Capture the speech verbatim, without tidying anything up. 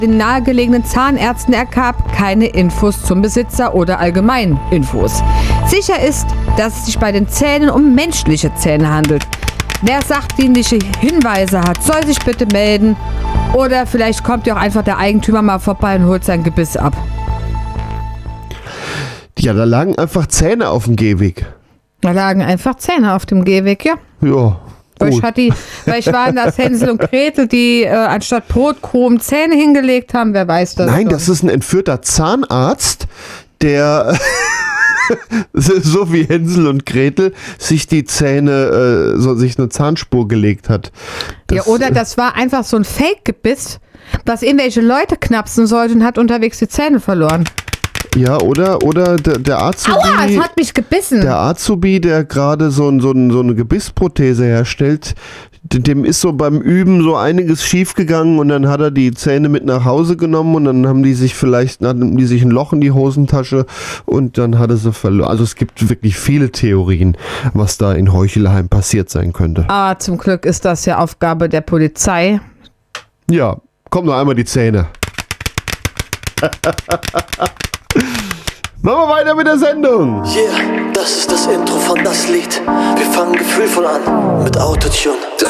Den nahegelegenen Zahnärzten ergab keine Infos zum Besitzer oder allgemein Infos. Sicher ist, dass es sich bei den Zähnen um menschliche Zähne handelt. Wer sachdienliche Hinweise hat, soll sich bitte melden. Oder vielleicht kommt ja auch einfach der Eigentümer mal vorbei und holt sein Gebiss ab. Ja, da lagen einfach Zähne auf dem Gehweg. Da lagen einfach Zähne auf dem Gehweg, ja. Ja. Vielleicht, hat die, vielleicht waren das Hänsel und Gretel, die äh, anstatt Brotkrumen Zähne hingelegt haben. Wer weiß das? Nein, doch. das ist ein entführter Zahnarzt, der so wie Hänsel und Gretel sich die Zähne, äh, so sich eine Zahnspur gelegt hat. Das, ja, oder das war einfach so ein Fake-Gebiss, was irgendwelche Leute knapsen sollte und hat unterwegs die Zähne verloren. Ja, oder, oder der, der Azubi. Aua, es hat mich gebissen. Der Azubi, der gerade so, ein, so, ein, so eine Gebissprothese herstellt, dem ist so beim Üben so einiges schief gegangen und dann hat er die Zähne mit nach Hause genommen und dann haben die sich vielleicht, hatten die sich ein Loch in die Hosentasche und dann hat er sie verloren. Also es gibt wirklich viele Theorien, was da in Heuchelheim passiert sein könnte. Aber zum Glück ist das ja Aufgabe der Polizei. Ja, komm noch einmal die Zähne. Machen wir weiter mit der Sendung. Yeah, das ist das Intro von das Lied. Wir fangen gefühlvoll an mit Autotune.